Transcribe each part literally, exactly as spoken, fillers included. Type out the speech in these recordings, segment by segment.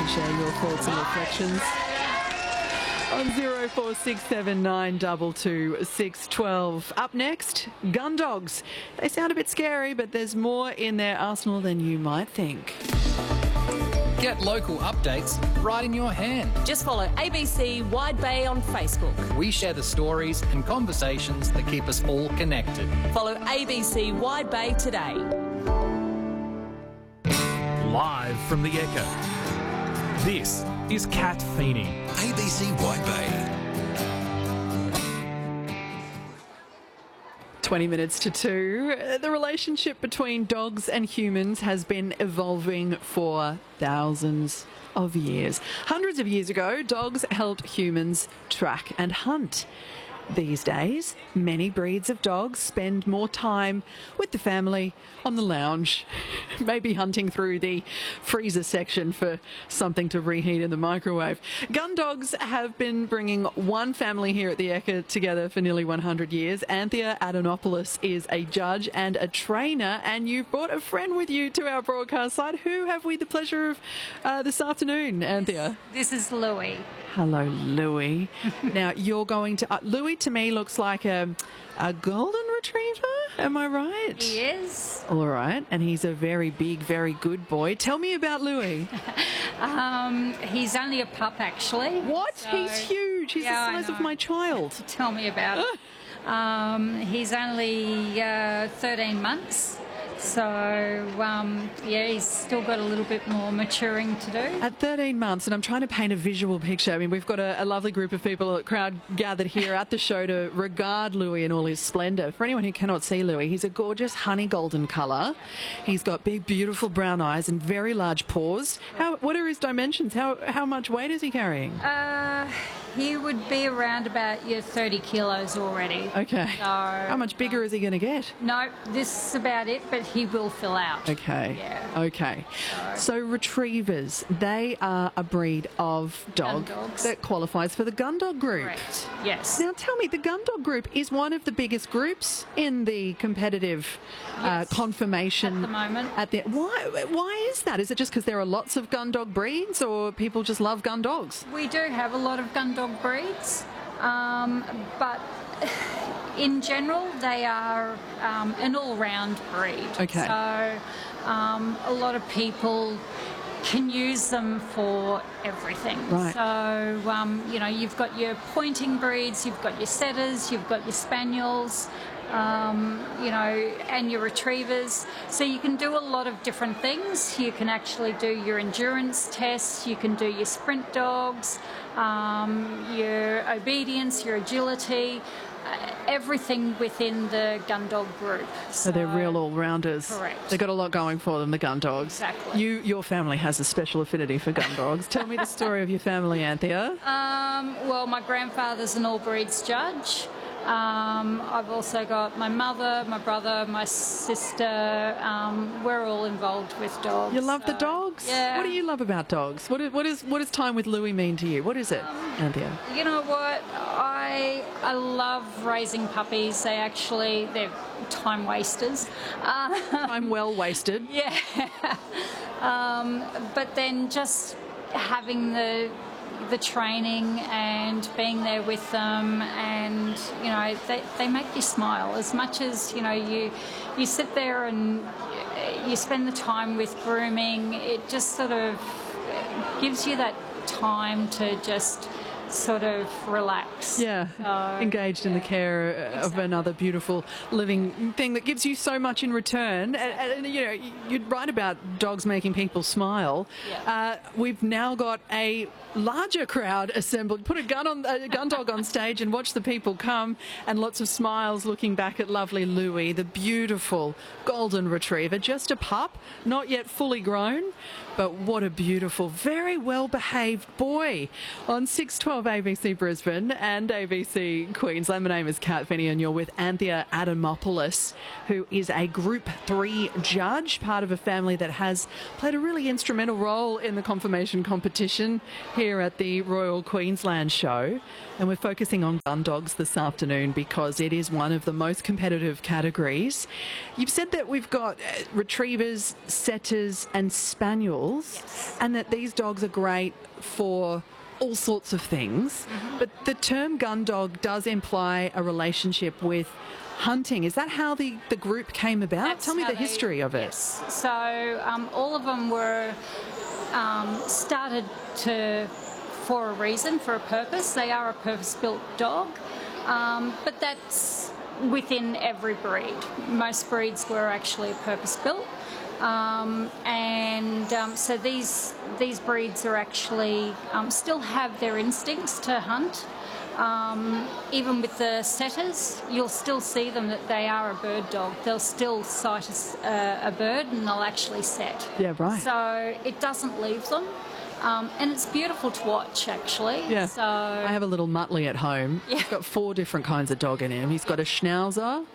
can share your thoughts and reflections on zero four six seven nine two two six one two. Up next, gun dogs. They sound a bit scary, but there's more in their arsenal than you might think. Get local updates right in your hand. Just follow A B C Wide Bay on Facebook. We share the stories and conversations that keep us all connected. Follow A B C Wide Bay today. Live from the Echo, this is Kat Feeney. A B C Wide Bay. twenty minutes to two. The relationship between dogs and humans has been evolving for thousands of years. Hundreds of years ago, dogs helped humans track and hunt. These days, many breeds of dogs spend more time with the family on the lounge, maybe hunting through the freezer section for something to reheat in the microwave. Gun dogs have been bringing one family here at the Ekka together for nearly one hundred years. Anthea Adonopoulos is a judge and a trainer, and you've brought a friend with you to our broadcast site. Who have we the pleasure of uh, this afternoon, Anthea? This is Louis. Hello, Louis. Now, you're going to... Uh, Louis, to me, looks like a, a golden retriever. Am I right? He is. All right. And he's a very big, very good boy. Tell me about Louis. um, he's only a pup, actually. What? So, he's huge. He's yeah, the size of my child. Tell me about it. Um, he's only uh, thirteen months. So, um, yeah, he's still got a little bit more maturing to do. At thirteen months, and I'm trying to paint a visual picture. I mean, we've got a, a lovely group of people, a crowd gathered here at the show to regard Louis in all his splendour. For anyone who cannot see Louis, he's a gorgeous honey golden colour. He's got big, beautiful brown eyes and very large paws. How? What are his dimensions? How, how much weight is he carrying? Uh, he would be around about your thirty kilos already. Okay. So, how much bigger um, is he going to get? No, this is about it, but he will fill out. Okay. Yeah. Okay. So retrievers, they are a breed of dog Gun dogs. that qualifies for the gun dog group. Correct. Yes. Now tell me, the gun dog group is one of the biggest groups in the competitive Yes. uh, conformation At the moment. At the, why? Why is that? Is it just because there are lots of gun dog breeds, or people just love gun dogs? We do have a lot of gun dog breeds, um, but in general, they are um, an all-round breed. Okay. So um, a lot of people can use them for everything. Right. So, um, you know, you've got your pointing breeds, you've got your setters, you've got your spaniels, um, you know, and your retrievers. So you can do a lot of different things. You can actually do your endurance tests, you can do your sprint dogs, um, your obedience, your agility, uh, everything within the gun dog group. So, so they're real all-rounders. Correct. They've got a lot going for them, the gun dogs. Exactly. You, your family has a special affinity for gun dogs. Tell me the story of your family, Anthea. Um, well, my grandfather's an all-breeds judge. Um, I've also got my mother, my brother, my sister. Um, we're all involved with dogs. You love so, the dogs? Yeah. What do you love about dogs? What is, what is, what does time with Louis mean to you? What is it, Um, Anthea? You know what? I I love raising puppies. They actually, they're time wasters. Uh, I'm well wasted. yeah. um, but then just having the the training and being there with them, and you know they, they make you smile as much as you know you you sit there and you spend the time with grooming. It just sort of gives you that time to just sort of relax. Yeah, So, engaged in the yeah, care of exactly. another beautiful living thing that gives you so much in return. And, and you know, you'd write about dogs making people smile. Yeah. Uh, we've now got a larger crowd assembled. Put a gun on a gun dog on stage and watch the people come, and lots of smiles looking back at lovely Louis, the beautiful golden retriever, just a pup, not yet fully grown. But what a beautiful, very well behaved boy. On six twelve of A B C Brisbane and A B C Queensland. My name is Kat Finney and you're with Anthea Adamopoulos, who is a Group three judge, part of a family that has played a really instrumental role in the conformation competition here at the Royal Queensland Show. And we're focusing on gun dogs this afternoon because it is one of the most competitive categories. You've said that we've got uh, retrievers, setters and spaniels, Yes. and that these dogs are great for all sorts of things. Mm-hmm. But the term gun dog does imply a relationship with hunting. Is that how the, the group came about? That's Tell me how the they- history of it. Yes. So um, all of them were um, started to for a reason, for a purpose. They are a purpose-built dog, um, but that's within every breed. Most breeds were actually purpose-built. Um, and um, so these these breeds are actually um, still have their instincts to hunt. Um, even with the setters, you'll still see them that they are a bird dog. They'll still sight a, s- uh, a bird and they'll actually set. Yeah, right. So it doesn't leave them. Um, and it's beautiful to watch, actually. Yeah. So I have a little Muttley at home. Yeah. He's got four different kinds of dog in him. He's got a Schnauzer,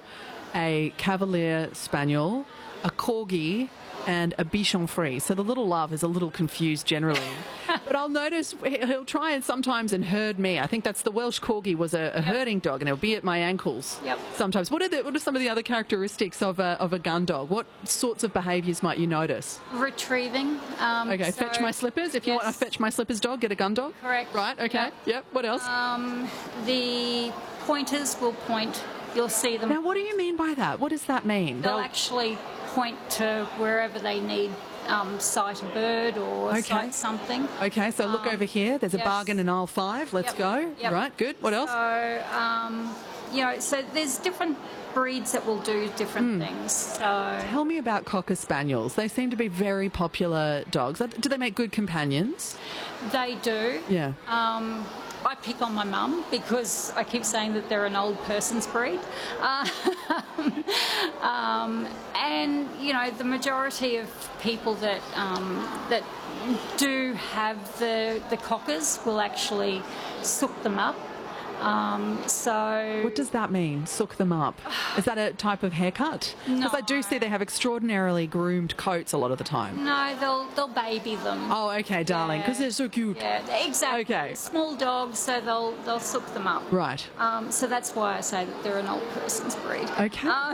a Cavalier Spaniel, a Corgi, and a Bichon Frise. So the little love is a little confused generally. But I'll notice he'll try and sometimes and herd me. I think that's the Welsh Corgi was a, a herding dog, and he'll be at my ankles Yep. sometimes. What are, the, what are some of the other characteristics of a, of a gun dog? What sorts of behaviours might you notice? retrieving. Um, Okay, so- fetch my slippers. If you want a Yes. fetch my slippers dog, get a gun dog. Correct. Right, okay. Yep. Yep. What else? Um, the pointers will point. You'll see them. Now, what do you mean by that? What does that mean? They'll They'll- actually point to wherever they need um, sight a bird or Okay. sight something. Okay, so look Um, over here. There's a yes. bargain in aisle five. Let's Yep. go. Yep. Right, good. What else? So, um, you know, so there's different breeds that will do different Hmm. things. So, Tell me about Cocker Spaniels. They seem to be very popular dogs. Do they make good companions? they do. Yeah. Um, I pick on my mum because I keep saying that they're an old person's breed. Uh, um, and, you know, the majority of people that um, that do have the, the cockers will actually sook them up. Um, so What does that mean? Sook them up. Is that a type of haircut? Because I do see they have extraordinarily groomed coats a lot of the time. no, they'll they'll baby them. Oh, okay, darling, because Yeah. they're so cute. Yeah, exactly. Okay. Small dogs, so they'll they'll sook them up. Right. Um, so that's why I say that they're an old person's breed. Okay. Um,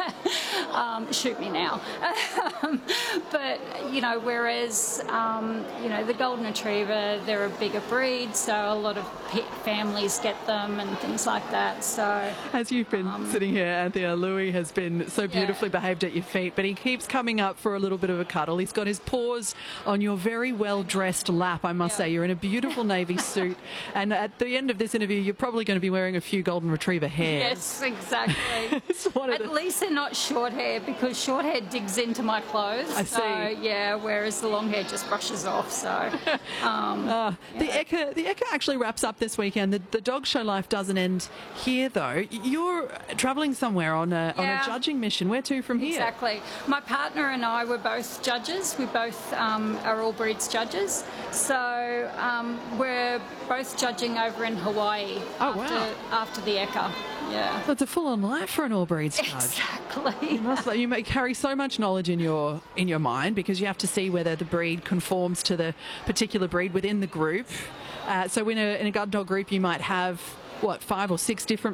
um, shoot me now. Um, but you know, whereas um, you know the golden retriever, they're a bigger breed, so a lot of pet families get them and things like that. So As you've been sitting here, Anthea, Louis has been so beautifully behaved at your feet, but he keeps coming up for a little bit of a cuddle. He's got his paws on your very well-dressed lap, I must Yeah. say. You're in a beautiful navy suit, and at the end of this interview, you're probably going to be wearing a few golden retriever hairs. yes, exactly. It's one of At the- least they're not short hair because short hair digs into my clothes. I So see. yeah, whereas the long hair just brushes off. So um, Ah, The Ekka, the Ekka actually wraps up this weekend. The, the dog show life doesn't end here, though. You're travelling somewhere on a on a Yeah. judging mission. Where to from here? Exactly. My partner and I were both judges. We both um, are all breeds judges. So um, we're both judging over in Hawaii Oh, after, wow. after the Ekka. Yeah. So it's a full-on life for an all breeds judge. Exactly. You must- you may carry so much knowledge in your in your mind because you have to see whether the breed conforms to the particular breed within the group. Uh, so in a in a gun dog group, you might have what five or six different.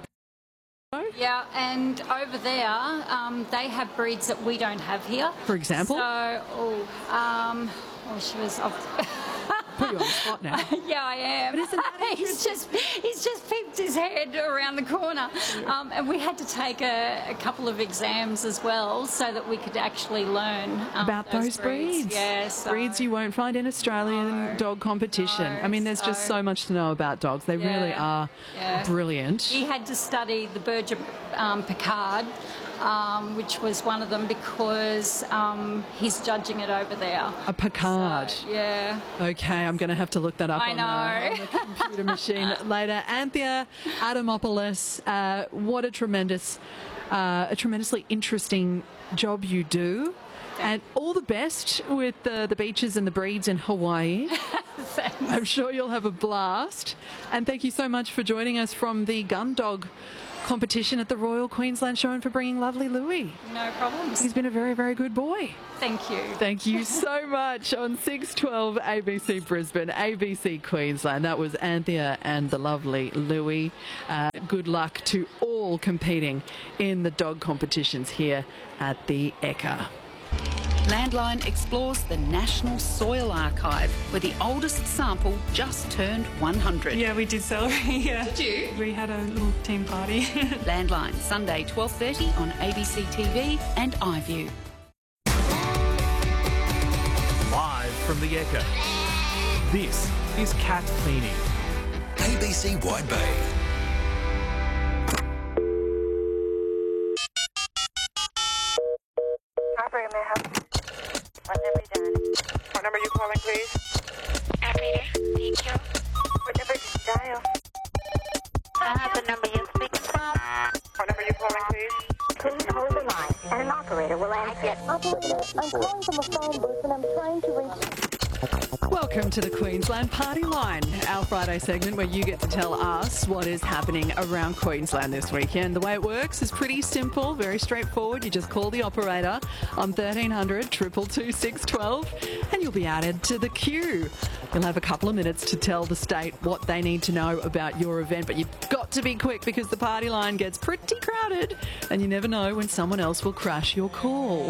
Yeah, and over there, um, they have breeds that we don't have here. For example? So, oh, um, oh, she was. Off. Put you on the spot now. Yeah, I am. But isn't that he's just he's just peeked his head around the corner, um, and we had to take a, a couple of exams as well so that we could actually learn um, About those breeds. Yeah, so, Breeds you won't find in Australian No. dog competition. No, I mean, there's just so- so much to know about dogs. They really Yeah. are Yeah. brilliant. He had to study the Berger um, Picard, um, which was one of them because um, he's judging it over there. A Picard. So, yeah. Okay, I'm going to have to look that up I on, the, know. on the computer machine later. Anthea Adamopoulos, uh, what a tremendous, uh, a tremendously interesting job you do. And all the best with the, the beaches and the breeds in Hawaii. I'm sure you'll have a blast. And thank you so much for joining us from the gun dog competition at the Royal Queensland Show and for bringing lovely Louis. No problems. He's been a very, very good boy. Thank you. Thank you so much. On six twelve A B C Brisbane, A B C Queensland. That was Anthea and the lovely Louis. Uh, good luck to all competing in the dog competitions here at the Ekka. Landline explores the National Soil Archive, where the oldest sample just turned one hundred. Yeah, we did celebrate. Yeah. Did you? We had a little team party. Landline, Sunday twelve thirty on A B C T V and iView. Live from the Ekka, this is Cat Cleaning. A B C Wide Bay. Operator, may I help? What number you dialing? What number are you calling, please? Operator, thank you. What number did you dial? I have the number you're speaking from. What number are you calling, please? Please hold the line, and an operator will answer. Operator, I'm calling from a phone booth, and I'm trying to reach... Welcome to the Queensland Party Line, our Friday segment where you get to tell us what is happening around Queensland this weekend. The way it works is pretty simple, very straightforward. You just call the operator on thirteen hundred, two two two, six one two and you'll be added to the queue. You'll have a couple of minutes to tell the state what they need to know about your event, but you've got to be quick because the party line gets pretty crowded and you never know when someone else will crash your call.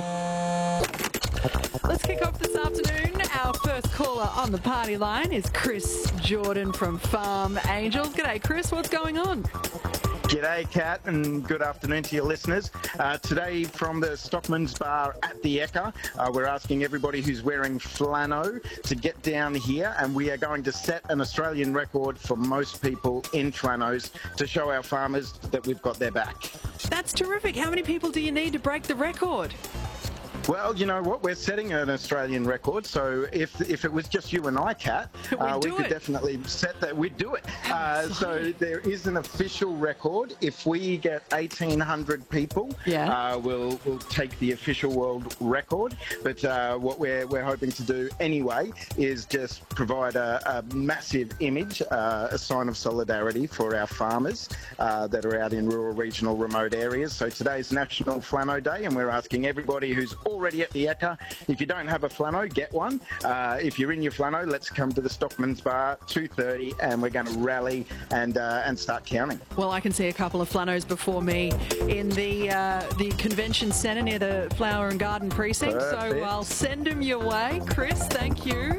Let's kick off this afternoon. Our first caller on the party line is Chris Jordan from Farm Angels. G'day, Chris. What's going on? G'day, Kat, and good afternoon to your listeners. Uh, today from the Stockman's Bar at the Ekka, uh, we're asking everybody who's wearing flannel to get down here, and we are going to set an Australian record for most people in flannels to show our farmers that we've got their back. That's terrific. How many people do you need to break the record? Well, you know what? We're setting an Australian record, so if if it was just you and I, Kat, uh, we could it. definitely set that. We'd do it. Uh, so there is an official record. If we get eighteen hundred people, yeah. uh, we'll we'll take the official world record. But uh, what we're we're hoping to do anyway is just provide a, a massive image, uh, a sign of solidarity for our farmers uh, that are out in rural, regional, remote areas. So today's National Flannel Day, and we're asking everybody who's already at the Ekka, if you don't have a flannel, get one. Uh, if you're in your flannel, let's come to the Stockman's Bar, two thirty, and we're going to rally and uh, and start counting. Well, I can see a couple of flannels before me in the uh, the convention centre near the Flower and Garden Precinct, Perfect. So I'll send them your way. Chris, thank you.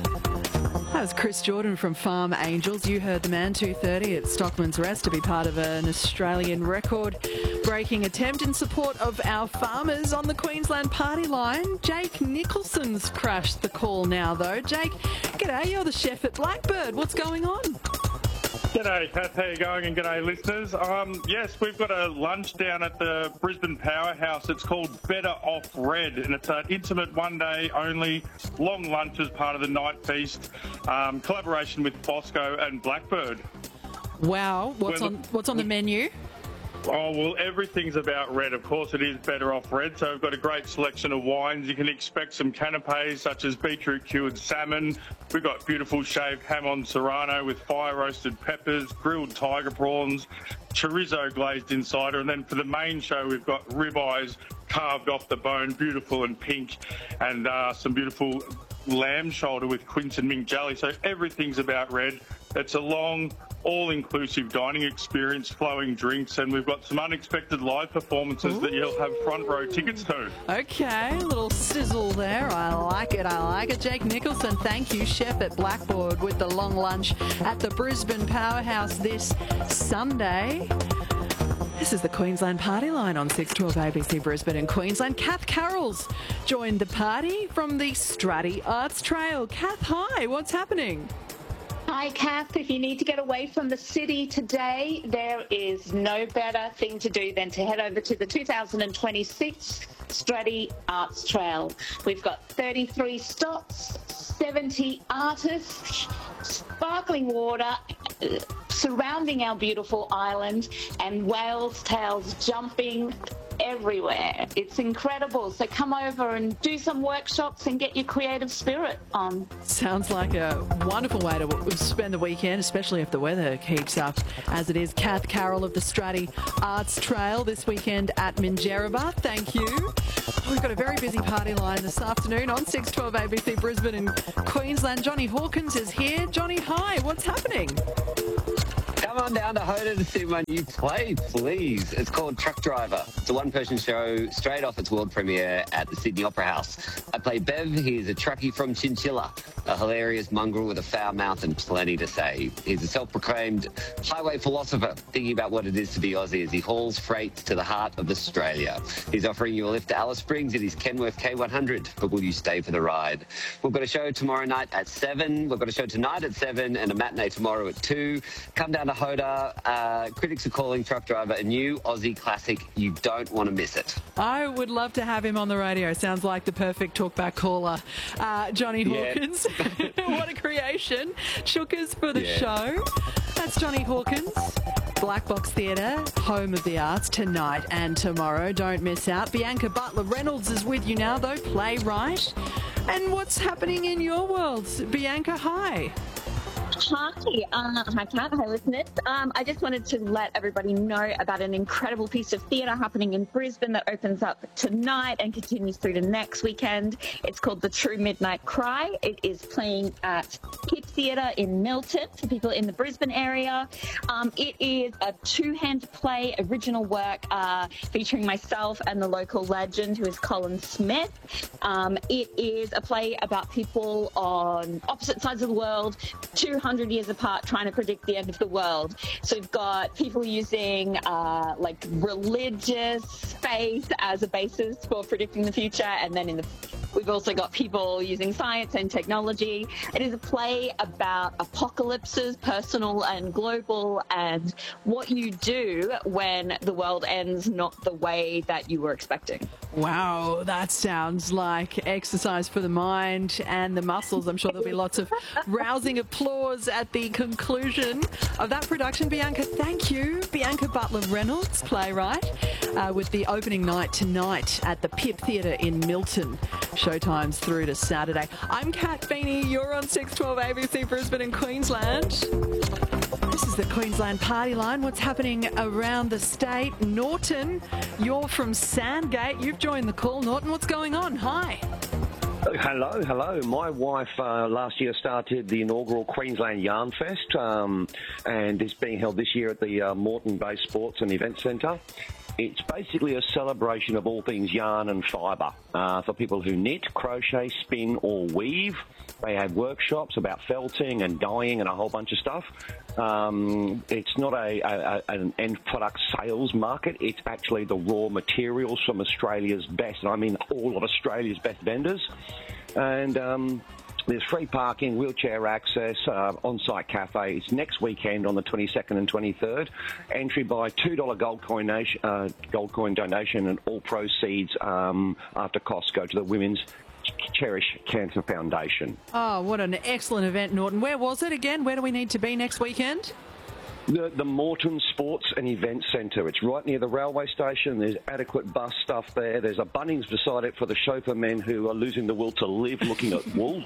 That was Chris Jordan from Farm Angels. You heard the man, two thirty at Stockman's Rest to be part of an Australian record-breaking attempt in support of our farmers on the Queensland Party Line. Jake Nicholson's crashed the call now, though. Jake, g'day, you're the chef at Blackbird. What's going on? G'day, Kath. How you going? And g'day, listeners. Um, yes, we've got a lunch down at the Brisbane Powerhouse. It's called Better Off Red, and it's an intimate one-day only long lunch as part of the night feast. Um, collaboration with Bosco and Blackbird. Wow. What's We're on What's on the menu? Oh, well, everything's about red. Of course, it is Better Off Red. So we've got a great selection of wines. You can expect some canapes such as beetroot cured salmon. We've got beautiful shaved ham on serrano with fire roasted peppers, grilled tiger prawns, chorizo glazed insider. And then for the main show, we've got ribeyes carved off the bone, beautiful and pink, and uh, some beautiful lamb shoulder with quince and mint jelly. So everything's about red. It's a long, all-inclusive dining experience, flowing drinks, and we've got some unexpected live performances Ooh. That you'll have front row tickets to. Okay, a little sizzle there. I like it, I like it. Jake Nicholson, thank you, chef at Blackboard with the long lunch at the Brisbane Powerhouse this Sunday. This is the Queensland Party Line on six twelve A B C Brisbane and Queensland. Kath Carroll's joined the party from the Stratty Arts Trail. Kath, hi, what's happening? Hi, Kath. If you need to get away from the city today, there is no better thing to do than to head over to the two thousand twenty-six Stratty Arts Trail. We've got thirty-three stops, seventy artists, sparkling water uh, surrounding our beautiful island, and whales' tails jumping everywhere. It's incredible. So come over and do some workshops and get your creative spirit on. Sounds like a wonderful way to spend the weekend, especially if the weather keeps up as it is. Kath Carroll of the Stratty Arts Trail this weekend at Minjerribah. Thank you. We've got a very busy party line this afternoon on six twelve A B C Brisbane and Queensland. Johnny Hawkins is here. Johnny, hi. What's happening? Come on down to Hoda to see my new play, please. It's called Truck Driver. It's a one-person show straight off its world premiere at the Sydney Opera House. I play Bev. He is a truckie from Chinchilla, a hilarious mongrel with a foul mouth and plenty to say. He's a self-proclaimed highway philosopher, thinking about what it is to be Aussie as he hauls freight to the heart of Australia. He's offering you a lift to Alice Springs in his Kenworth K one hundred, but will you stay for the ride? We've got a show tomorrow night at seven. We've got a show tonight at seven and a matinee tomorrow at two. Come down to Hoda. Uh, critics are calling Truck Driver a new Aussie classic. You don't want to miss it. I would love to have him on the radio. Sounds like the perfect talkback caller. Uh, Johnny Yeah. Hawkins. What a creation. Chookers for the Yeah. show. That's Johnny Hawkins. Black Box Theatre, home of the arts, tonight and tomorrow. Don't miss out. Bianca Butler-Reynolds is with you now, though, playwright. And what's happening in your world? Bianca, hi. Hi, uh, hi Kat, hi listeners. Um, I just wanted to let everybody know about an incredible piece of theatre happening in Brisbane that opens up tonight and continues through to next weekend. It's called The True Midnight Cry. It is playing at Pip Theatre in Milton for people in the Brisbane area. Um, it is a two-hand play, original work uh, featuring myself and the local legend who is Colin Smith. Um, it is a play about people on opposite sides of the world, two hundred years apart, trying to predict the end of the world. So we've got people using uh, like religious faith as a basis for predicting the future, and then in the we've also got people using science and technology. It is a play about apocalypses, personal and global, and what you do when the world ends not the way that you were expecting. Wow, that sounds like exercise for the mind and the muscles. I'm sure there'll be lots of rousing applause at the conclusion of that production. Bianca, thank you. Bianca Butler-Reynolds, playwright, uh, with the opening night tonight at the Pip Theatre in Milton. Showtimes through to Saturday. I'm Kat Feeney. You're on six twelve A B C Brisbane and Queensland. This is the Queensland Party Line. What's happening around the state? Norton, you're from Sandgate. You've joined the call. Norton, what's going on? Hi. Hello, hello. My wife uh, last year started the inaugural Queensland Yarn Fest, um, and it's being held this year at the uh, Moreton Bay Sports and Event Centre. It's basically a celebration of all things yarn and fibre uh, for people who knit, crochet, spin or weave. They have workshops about felting and dyeing and a whole bunch of stuff. Um, it's not a, a, an end product sales market. It's actually the raw materials from Australia's best, and I mean all of Australia's best vendors. And um, there's free parking, wheelchair access, uh, on-site cafe. It's next weekend on the twenty-second and twenty-third. Entry by two dollars gold coin, nation, uh, gold coin donation, and all proceeds um, after costs go to the Women's Cherish Cancer Foundation. Oh, what an excellent event, Norton. Where was it again? Where do we need to be next weekend? The, the Moreton Sports and Event Centre. It's right near the railway station. There's adequate bus stuff there. There's a Bunnings beside it for the chauffeur men who are losing the will to live looking at wool,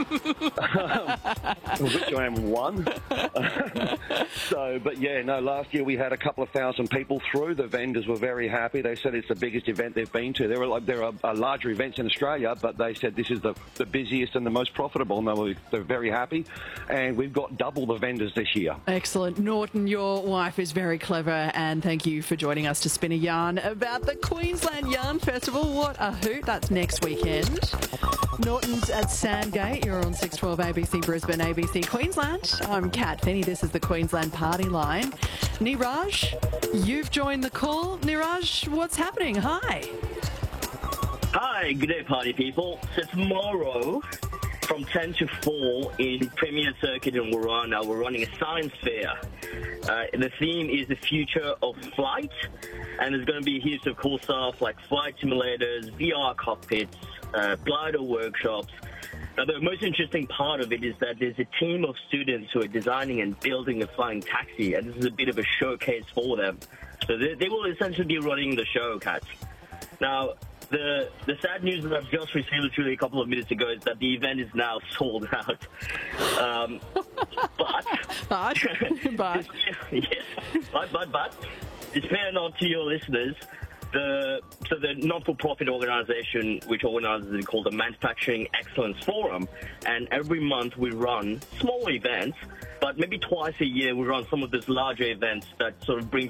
which I am one. So, but yeah, no, last year we had a couple of thousand people through. The vendors were very happy. They said it's the biggest event they've been to. There are, like, there are uh, larger events in Australia, but they said this is the, the busiest and the most profitable. And they were, they're very happy. And we've got double the vendors this year. Excellent. Norton, your wife is very clever, and thank you for joining us to spin a yarn about the Queensland Yarn Festival. What a hoot. That's next weekend. Norton's at Sandgate. You're on six twelve A B C Brisbane, A B C Queensland. I'm Kat Finney. This is the Queensland Party Line. Niraj, you've joined the call. Niraj, what's happening? Hi. Hi, good day, party people. So tomorrow, from ten to four in Premier Circuit in Warana, we're running a science fair. Uh, the theme is the future of flight, and there's going to be heaps of cool stuff like flight simulators, V R cockpits, uh, glider workshops. Now, the most interesting part of it is that there's a team of students who are designing and building a flying taxi, and this is a bit of a showcase for them. So they, they will essentially be running the show, Cats. Now, the the sad news that I've just received literally a couple of minutes ago is that the event is now sold out. Um, but, but, but, yes, but, but, but, it's fair enough to your listeners. The so the non-for-profit organisation which organises it called the Manufacturing Excellence Forum, and every month we run small events, but maybe twice a year we run some of these larger events that sort of bring